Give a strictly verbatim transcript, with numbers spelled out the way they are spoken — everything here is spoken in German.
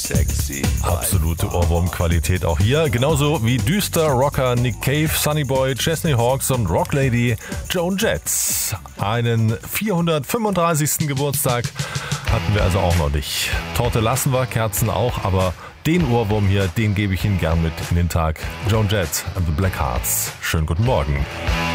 sexy. Absolute Ohrwurmqualität auch hier. Genauso wie düster Rocker Nick Cave, Sunny Boy, Chesney Hawkes und Rocklady Joan Jett. Einen vierhundertfünfunddreißigsten Geburtstag hatten wir also auch noch nicht. Torte lassen wir, Kerzen auch, aber den Ohrwurm hier, den gebe ich Ihnen gern mit in den Tag. Joan Jett and the Black Hearts. Schönen guten Morgen.